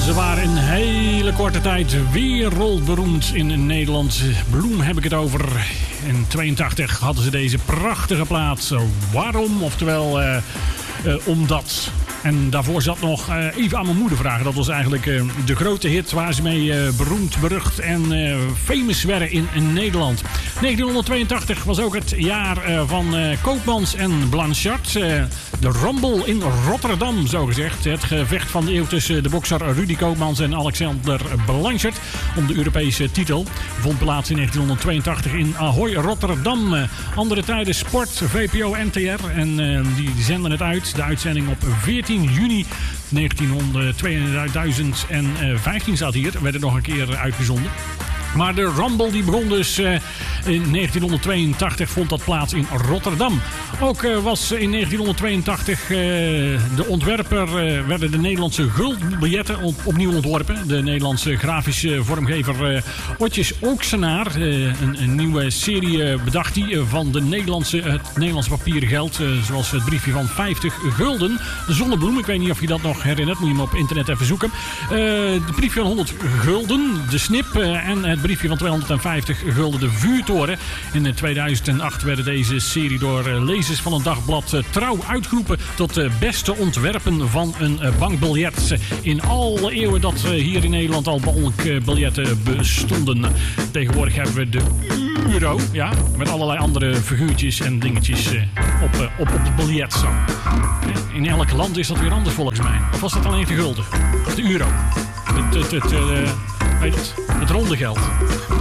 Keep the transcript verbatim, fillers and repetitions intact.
Ze waren in hele korte tijd wereldberoemd in Nederland. Bloem heb ik het over. In tweeëntachtig hadden ze deze prachtige plaat. Waarom? Oftewel, uh, uh, omdat... En daarvoor zat nog uh, even aan mijn moeder vragen. Dat was eigenlijk uh, de grote hit waar ze mee uh, beroemd, berucht en uh, famous werden in, in Nederland. negentienhonderdtweeëntachtig was ook het jaar uh, van uh, Koopmans en Blanchard. Uh, de Rumble in Rotterdam, zogezegd. Het gevecht van de eeuw tussen de bokser Rudy Koopmans en Alexander Blanchard om de Europese titel vond plaats in negentienhonderdtweeëntachtig in Ahoy, Rotterdam. Uh, andere tijden sport, V P O, N T R. En uh, die zenden het uit. De uitzending op veertien juni negentienhonderdtweeduizend vijftien staat hier. Werd er nog een keer uitgezonden. Maar de Rumble die begon dus uh, in negentienhonderdtweeëntachtig, vond dat plaats in Rotterdam. Ook uh, was in negentienhonderdtweeëntachtig uh, de ontwerper, uh, werden de Nederlandse guldbiljetten op, opnieuw ontworpen. De Nederlandse grafische vormgever uh, Otjes Ooksenaar. Uh, een, een nieuwe serie uh, bedacht hij uh, van de Nederlandse, het Nederlandse papieren geld. Uh, zoals het briefje van vijftig gulden. De zonnebloem, ik weet niet of je dat nog herinnert. Moet je hem op internet even zoeken. Uh, de briefje van honderd gulden, de snip uh, en het briefje van tweehonderdvijftig gulden, de vuurtoren. In tweeduizend acht werden deze serie door lezers van een dagblad Trouw uitgeroepen tot de beste ontwerpen van een bankbiljet. In alle eeuwen dat hier in Nederland al bankbiljetten bestonden. Tegenwoordig hebben we de euro, ja, met allerlei andere figuurtjes en dingetjes op, op, op het biljet. Zo. In elk land is dat weer anders volgens mij. Of was dat alleen de gulden? Of de euro? Het, het, het, uh, weet het, het ronde geld.